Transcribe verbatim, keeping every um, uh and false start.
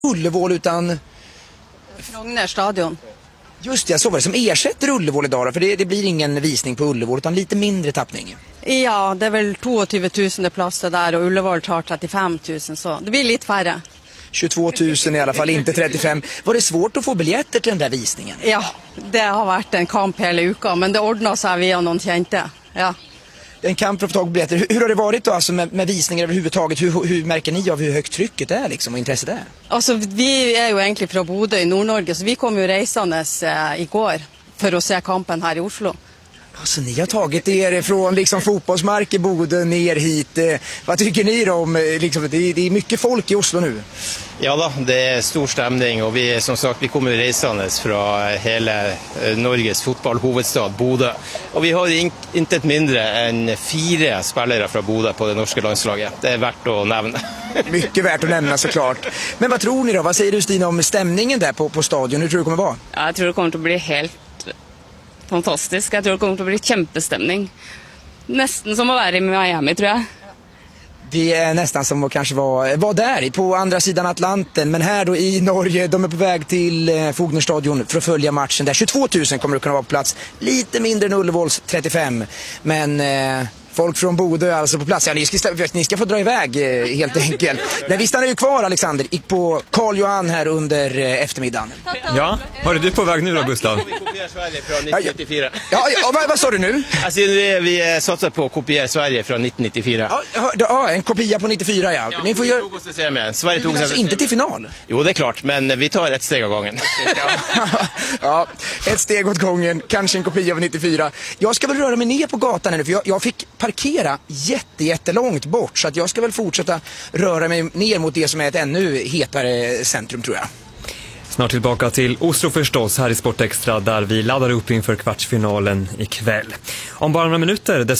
Ullevål utan... Frogner stadion. Just det, så var det som ersätter Ullevål idag då, för det, det blir ingen visning på Ullevål utan lite mindre tappning. Ja, det är väl tjugotvå tusen platser där och Ullevål tar trettiofem tusen, så det blir lite färre. tjugotvå tusen i alla fall, inte trettiofem. Var det svårt att få biljetter till den där visningen? Ja, det har varit en kamp hela uka, men det ordnar sig via någon kände. Ja. En kamp för att få tag på biljetter. Hur, hur har det varit då alltså med, med visningar överhuvudtaget? Hur, hur märker ni av hur högt trycket är liksom, och intresset är? Alltså, vi är ju egentligen från Bodø i Nord-Norge, så vi kom ju resandes eh, igår för att se kampen här i Oslo. Alltså ni har tagit er från liksom fotbollsmark i Bodø ner hit. Eh, vad tycker ni då om, eh, liksom, det, det är mycket folk i Oslo nu? Ja då, det är stor stämning och vi som sagt vi kommer resandes från hela eh, Norges fotbollhuvudstad Bodø. Och vi har in, inte ett mindre än fyra spelare från Bodø på det norska landslaget. Det är värt att nämna. Mycket värt att nämna såklart. Men vad tror ni då? Vad säger du Stina om stämningen där på, på stadion? Hur tror du det kommer vara? Ja, jag tror det kommer att bli helt fantastisk. Jag tror det kommer att bli kämpestämning. Nästan som att vara i Miami, tror jag. Det är nästan som att kanske vara, vara där på andra sidan Atlanten. Men här då i Norge, de är på väg till eh, Frogner stadion för att följa matchen där. tjugotvå tusen kommer att kunna vara på plats. Lite mindre än Ullevåls trettiofem. Men... Eh, folk från Bodø alltså på plats. Ja, ni, ska, ni ska få dra iväg eh, helt enkelt. Men vi stannar ju kvar, Alexander, på Karl Johan här under eh, eftermiddagen. Ja, har du på väg nu då, Gustav? Vi kopierar Sverige från nittonhundranittiofyra. Ja, ja vad, vad sa du nu? Alltså, vi satsar på att kopiera Sverige från nittonhundranittofyra. Ja, ja, en kopia på nittiofyra, ja. Ja, ni får göra... med. Sverige tog alltså inte till final. Jo, det är klart, men vi tar ett steg av gången. Ja, ett steg åt gången, kanske en kopia av nittiofyra. Jag ska väl röra mig ner på gatan nu, för jag, jag fick parkera jätte, jättelångt bort, så att jag ska väl fortsätta röra mig ner mot det som är ett ännu hetare centrum, tror jag. Snart tillbaka till Oslo förstås, här i Sportextra, där vi laddar upp inför kvartsfinalen ikväll. Om bara några minuter